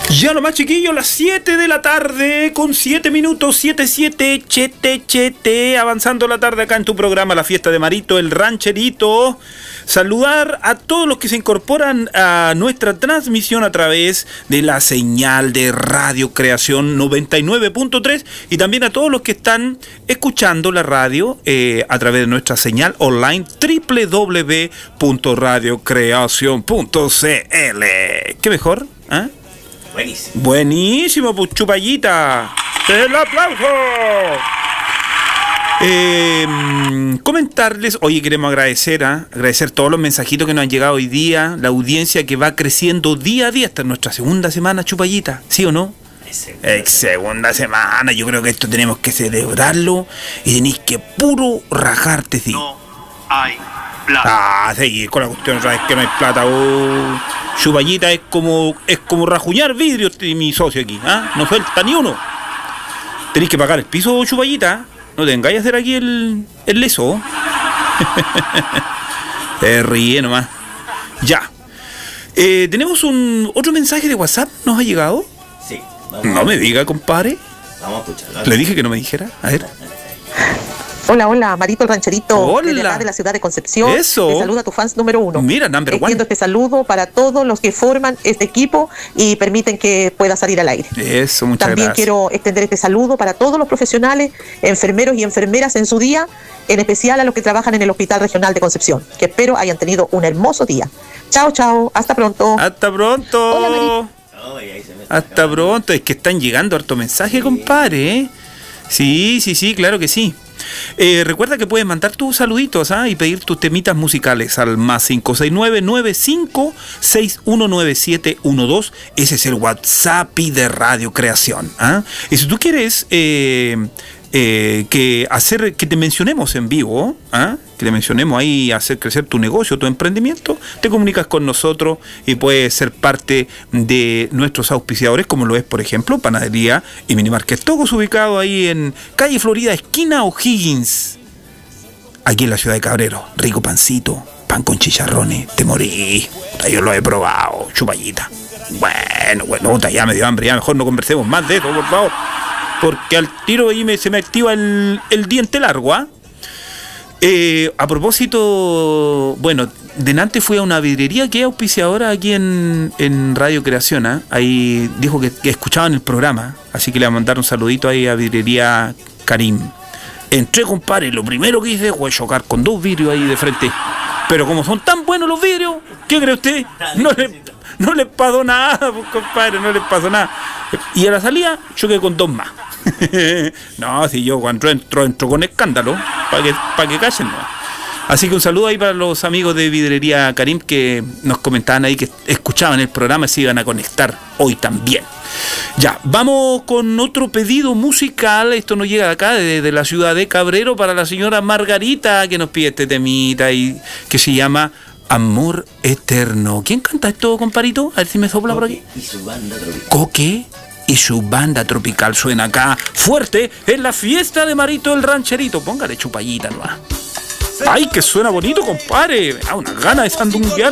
Ya nomás, chiquillos, las 7 de la tarde con 7 minutos, 7, chete, avanzando la tarde acá en tu programa La Fiesta de Marito, el Rancherito. Saludar a todos los que se incorporan a nuestra transmisión a través de la señal de Radio Creación 99.3 y también a todos los que están escuchando la radio a través de nuestra señal online www.radiocreacion.cl. ¿Qué mejor? ¿Ah? Buenísimo, pues Chupallita. ¡El aplauso! Comentarles, oye, queremos agradecer todos los mensajitos que nos han llegado hoy día, la audiencia que va creciendo día a día. Esta es nuestra segunda semana, Chupallita, ¿sí o no? Segunda semana, yo creo que esto tenemos que celebrarlo y tenéis que puro rajarte, sí. No hay plata. Sí, con la cuestión otra vez que no hay plata. Chupallita es como rajuñar vidrio, mi socio aquí, ¿ah? No suelta ni uno. Tenéis que pagar el piso, Chupallita. No te vengáis a hacer aquí el leso. Te ríe nomás. Ya. Tenemos otro mensaje de WhatsApp. ¿Nos ha llegado? Sí. No me diga, compadre. Vamos a escucharlo. Le dije que no me dijera. A ver. Hola, Marito el Rancherito. Hola. De la ciudad de Concepción. Eso. Te saluda tu fans número 1. Mira, number one. Extiendo este saludo para todos los que forman este equipo y permiten que pueda salir al aire. Eso, muchas También gracias. quiero extender este saludo para todos los profesionales, enfermeros y enfermeras en su día, en especial a los que trabajan en el Hospital Regional de Concepción, que espero hayan tenido un hermoso día. Chao, hasta pronto. Hasta pronto. Hola, Marito. Hasta pronto. Es que están llegando harto mensaje, compadre, ¿eh? Sí, claro que sí. Recuerda que puedes mandar tus saluditos y pedir tus temitas musicales al más 569-95619712. Ese es el WhatsApp de Radio Creación. Y si tú quieres que te mencionemos en vivo, que te mencionemos ahí, hacer crecer tu negocio, tu emprendimiento, te comunicas con nosotros y puedes ser parte de nuestros auspiciadores, como lo es, por ejemplo, Panadería y Minimarket Togos, ubicado ahí en calle Florida, esquina O'Higgins, aquí en la ciudad de Cabrero. Rico pancito, pan con chicharrones, te morí. Yo lo he probado, Chupallita. Bueno, ya me dio hambre, ya mejor no conversemos más de eso, por favor, porque al tiro ahí se me activa el diente largo, A propósito, bueno, delante fui a una vidriería que es auspiciadora aquí en Radio Creación, Ahí dijo que escuchaban el programa, así que le voy a mandar un saludito ahí a vidriería Karim. Entré, compadre, lo primero que hice fue chocar con 2 vidrios ahí de frente. Pero como son tan buenos los vidrios, ¿qué cree usted? No les pasó nada, pues, compadre, no les pasó nada. Y a la salida choqué con 2 más. No, si yo cuando entro con escándalo, para que callen, ¿no? Así que un saludo ahí para los amigos de Vidrería Karim que nos comentaban ahí que escuchaban el programa y se iban a conectar hoy también. Ya, vamos con otro pedido musical. Esto nos llega de acá, de la ciudad de Cabrero, para la señora Margarita, que nos pide este temita y que se llama Amor Eterno. ¿Quién canta esto, comparito? A ver si me sopla por aquí. Y su banda tropical. Coque y su banda tropical suena acá fuerte en la fiesta de Marito el Rancherito. Póngale Chupallita nomás. Ay, que suena bonito, compadre. Una gana de sandunguear.